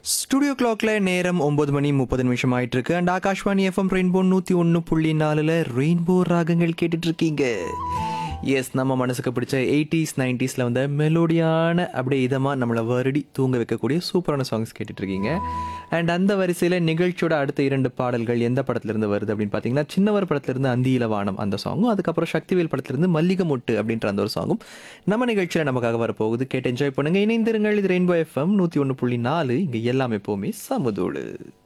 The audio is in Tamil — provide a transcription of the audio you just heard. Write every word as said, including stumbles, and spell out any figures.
ஸ்டுடியோ கிளாக்ல நேரம் ஒன்பது மணி முப்பது நிமிஷம் ஆயிட்டு இருக்கு. அண்ட் ஆகாஷ்வாணி எஃப்எம் ரெயின்போ நூற்றி ஒன்று புள்ளி நாலுல ரெயின்போ ராகங்கள் கேட்டுட்டு இருக்கீங்க. எஸ், நம்ம மனசுக்கு பிடிச்ச எயிட்டிஸ் நைன்டிஸில் வந்த மெலோடியான அப்படியே இதமாக நம்மளை வருடி தூங்க வைக்கக்கூடிய சூப்பரான சாங்ஸ் கேட்டுட்ருக்கீங்க. அண்ட் அந்த வரிசையில் நிகழ்ச்சியோட அடுத்த இரண்டு பாடல்கள் எந்த படத்துலேருந்து வருது அப்படின்னு பார்த்தீங்கன்னா, சின்னவர் படத்துலேருந்து அந்தியில வானம் அந்த சாங்கும், அதுக்கப்புறம் சக்திவேல் படத்துலேருந்து மல்லிகை மொட்டு அப்படின்ற அந்த ஒரு சாங்கும் நம்ம நிகழ்ச்சியில் நமக்காக வரப்போகுது. கேட்டு என்ஜாய் பண்ணுங்கள். இணைந்திருங்கள். இது ரெயின்போ எஃப்எம் நூற்றி ஒன்று புள்ளி நாலு. இங்கே எல்லாமே எப்போவுமே சமுதோடு.